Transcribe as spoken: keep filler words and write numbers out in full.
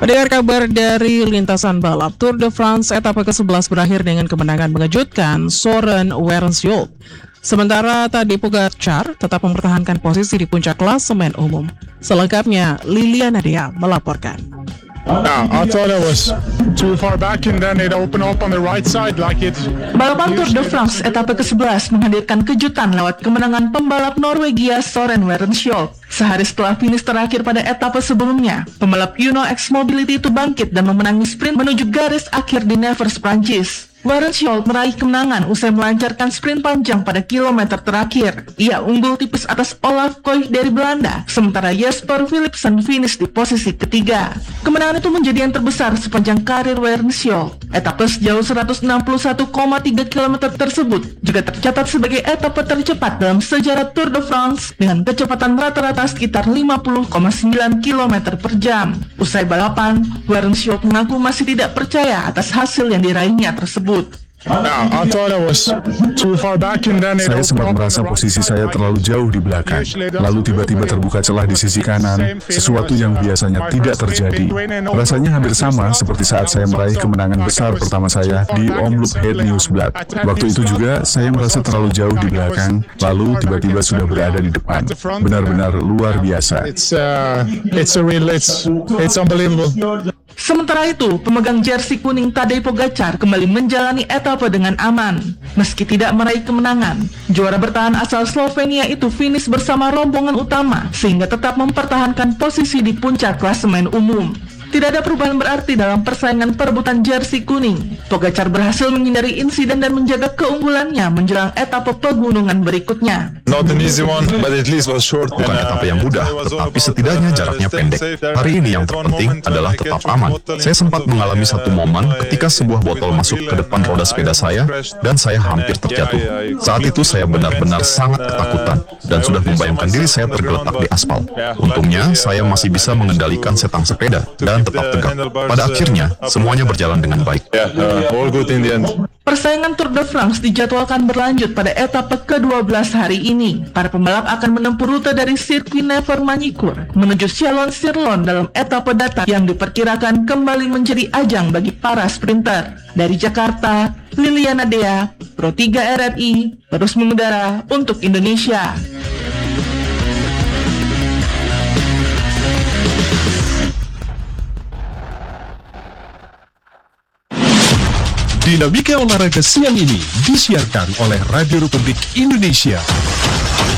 Mendengar kabar dari lintasan balap, Tour de France etapa ke sebelas berakhir dengan kemenangan mengejutkan Søren Werenskiold. Sementara Tadej Pogacar tetap mempertahankan posisi di puncak klasemen umum. Selengkapnya, Liliana Dea melaporkan. Yeah, I thought I was too far back and then it opened up on the right side like it. Balapan Tour de France etapa ke sebelas menghadirkan kejutan lewat kemenangan pembalap Norwegia Søren Werenskiold. Sehari setelah finish terakhir pada etapa sebelumnya, pembalap Uno X Mobility itu bangkit dan memenangi sprint menuju garis akhir di Nevers, Prancis. Werenskiold meraih kemenangan usai melancarkan sprint panjang pada kilometer terakhir. Ia unggul tipis atas Olaf Koch dari Belanda, sementara Jesper Philipsen finish di posisi ketiga. Kemenangan itu menjadi yang terbesar sepanjang karir Werenskiold. Etapa sejauh seratus enam puluh satu koma tiga kilometer tersebut juga tercatat sebagai etapa tercepat dalam sejarah Tour de France dengan kecepatan rata-rata sekitar lima puluh koma sembilan kilometer per jam. Usai balapan, Werenskiold mengaku masih tidak percaya atas hasil yang diraihnya tersebut. Yeah, I thought I was too far back and then it Saya sempat opened up on merasa the right posisi side saya like terlalu it. jauh di belakang. Lalu tiba-tiba terbuka celah di sisi kanan, sesuatu yang biasanya tidak terjadi. Rasanya hampir sama seperti saat saya meraih kemenangan besar pertama saya di Omloop Het Nieuwsblad. Waktu itu juga saya merasa terlalu jauh di belakang, lalu tiba-tiba sudah berada di depan. Benar-benar luar biasa. It's uh, it's a real, it's it's unbelievable. Sementara itu, pemegang jersey kuning Tadej Pogacar kembali menjalani etapa dengan aman. Meski tidak meraih kemenangan, juara bertahan asal Slovenia itu finish bersama rombongan utama sehingga tetap mempertahankan posisi di puncak klasemen umum. Tidak ada perubahan berarti dalam persaingan perebutan jersey kuning. Pogacar berhasil menghindari insiden dan menjaga keunggulannya menjelang etapa pegunungan berikutnya. Not an easy one, but at least was short. Bukan etapa yang mudah, tetapi setidaknya jaraknya pendek. Hari ini yang terpenting adalah tetap aman. Saya sempat mengalami satu momen ketika sebuah botol masuk ke depan roda sepeda saya dan saya hampir terjatuh. Saat itu saya benar-benar sangat ketakutan dan sudah membayangkan diri saya tergeletak di aspal. Untungnya saya masih bisa mengendalikan setang sepeda dan tetap tegak. Pada akhirnya, semuanya berjalan dengan baik. Yeah, uh, all good in the end. Persaingan Tour de France dijadwalkan berlanjut pada etapa ke dua belas hari ini. Para pembalap akan menempuh rute dari sirkuit Nevers-Magny-Cours menuju Chalon-sur-Saône dalam etapa datang yang diperkirakan kembali menjadi ajang bagi para sprinter. Dari Jakarta, Liliana Dea, Pro tiga R R I, terus mengudara untuk Indonesia. Dinamika olahraga siang ini disiarkan oleh Radio Republik Indonesia.